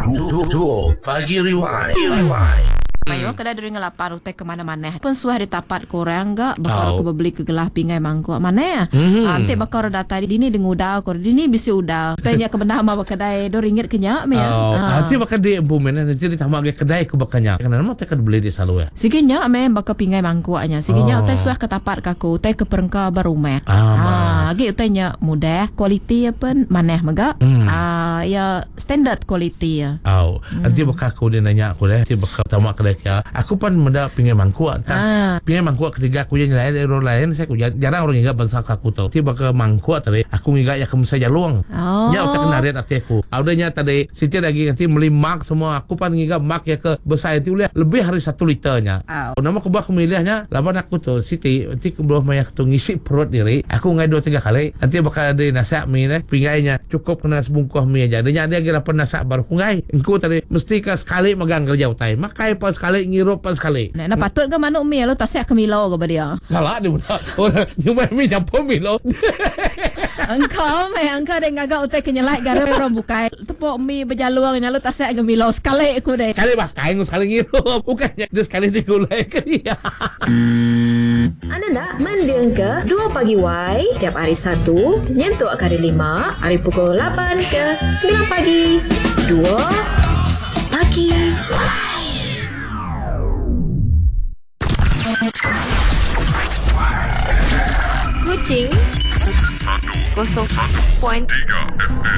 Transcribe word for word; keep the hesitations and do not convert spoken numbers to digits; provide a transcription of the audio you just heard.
Duo Pagi Rewind. Rewind. Mayo kada dari ngelapan utek ke mana-mana. Pun suah di tapat korang gak bakar oh. Aku beli ke gelah pingai mangkuk. Mana ya? Mm-hmm. Nanti bakar data di ni dengan udang kor. Di ni bisi udang. Tanya ke benda ma kedai do ringgit kenyak me ya. Oh. Ah. Nanti bakar di bumen nanti ditambah ke kedai ke bakanya. Karena nama tak beli di selalu ya. Siginya me bakar pingai mangkuknya. Siginya oh. Utai suah ke tapat kaku. Utai ke perengka barumek. Ah. Ah, gi utainya mudah. Kualiti apa maneh maga. Mm. Ah, ya standard kualiti ya. Oh. Mm. Nanti bakar aku dia nanya aku deh. Nanti bakar tamak kedai ya. Aku pun menda pingai mangkuk kan. Ah. Pingai mangkuk ketiga aku yang lain orang lain saya aku jarang orang ingat bangsa aku tahu. Tiba ke mangkuk tadi aku ingat ya kamu saja luang. Oh. Ya utak kenarian hati aku. Audanya tadi siti lagi nanti beli mak semua. Aku pun ingat mak ya ke besar itu lebih hari satu liternya. Oh. Nama aku bah milihnya lawan aku tuh siti nanti belum banyak tu ngisi perut diri. Aku ngai dua tiga kali. Nanti bakal ada nasi mie nih. Pingainya cukup kena sebungkus mie aja. Dia dia kira pernah nasi baru ngai. Engkau tadi mesti ke sekali megang kerja utai. Makai pas sekali ngirup pas sekali. Nah, nah patut ke manuk mie lo tak siap ke milo ke dia. Kalah dia pula. Orang nyumai mie campur milo. Engkau meh engkau dek ngagak utai kenyelai gara orang bukai. Tepuk mie berjaluang nyalo tak siap ke milo sekali aku deh. Sekali pakai ngus sekali ngirup. Bukannya dia sekali digulai ke dia. Anda nak mendiang ke Dua Pagi Y tiap hari Sabtu nyentuh hari lima hari pukul lapan ke sembilan pagi. Dua Pagi Kucing kosong tiga F M